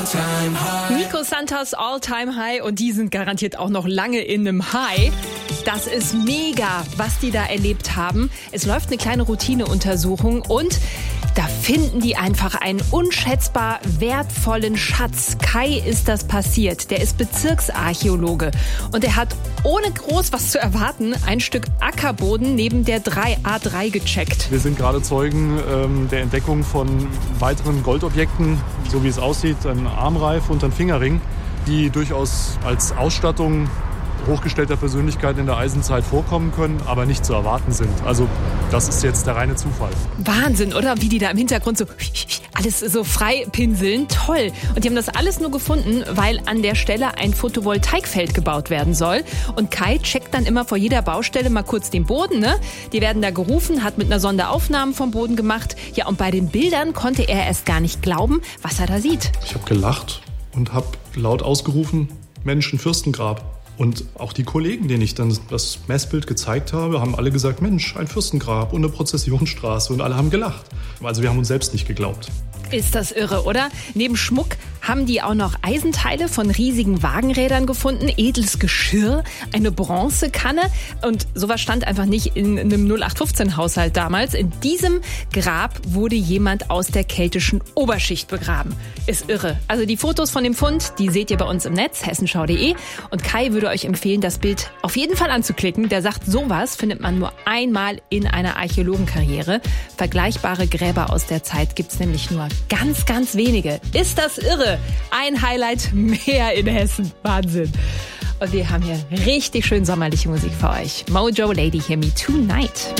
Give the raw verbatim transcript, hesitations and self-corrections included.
Nico Santos, All-Time High, und die sind garantiert auch noch lange in einem High. Das ist mega, was die da erlebt haben. Es läuft eine kleine Routineuntersuchung und da finden die einfach einen unschätzbar wertvollen Schatz. Kai ist das passiert. Der ist Bezirksarchäologe und er hat, ohne groß was zu erwarten, ein Stück Ackerboden neben der drei A drei gecheckt. Wir sind gerade Zeugen ähm, der Entdeckung von weiteren Goldobjekten, so wie es aussieht, ein Armreif und ein Fingerring, die durchaus als Ausstattung hochgestellter Persönlichkeiten in der Eisenzeit vorkommen können, aber nicht zu erwarten sind. Also das ist jetzt der reine Zufall. Wahnsinn, oder? Wie die da im Hintergrund so alles so frei pinseln. Toll. Und die haben das alles nur gefunden, weil an der Stelle ein Photovoltaikfeld gebaut werden soll. Und Kai checkt dann immer vor jeder Baustelle mal kurz den Boden. Ne? Die werden da gerufen, hat mit einer Sonde Aufnahmen vom Boden gemacht. Ja, und bei den Bildern konnte er erst gar nicht glauben, was er da sieht. Ich habe gelacht und habe laut ausgerufen, Mensch, ein Fürstengrab. Und auch die Kollegen, denen ich dann das Messbild gezeigt habe, haben alle gesagt, Mensch, ein Fürstengrab und eine Prozessionsstraße. Und alle haben gelacht. Also wir haben uns selbst nicht geglaubt. Ist das irre, oder? Neben Schmuck haben die auch noch Eisenteile von riesigen Wagenrädern gefunden, edles Geschirr, eine Bronzekanne. Und sowas stand einfach nicht in einem null acht fünfzehn Haushalt damals. In diesem Grab wurde jemand aus der keltischen Oberschicht begraben. Ist irre. Also die Fotos von dem Fund, die seht ihr bei uns im Netz, hessenschau punkt de. Und Kai würde euch empfehlen, das Bild auf jeden Fall anzuklicken. Der sagt, sowas findet man nur einmal in einer Archäologenkarriere. Vergleichbare Gräber aus der Zeit gibt's nämlich nur ganz, ganz wenige. Ist das irre? Ein Highlight mehr in Hessen. Wahnsinn. Und wir haben hier richtig schön sommerliche Musik für euch. Mojo Lady, Hear Me Tonight.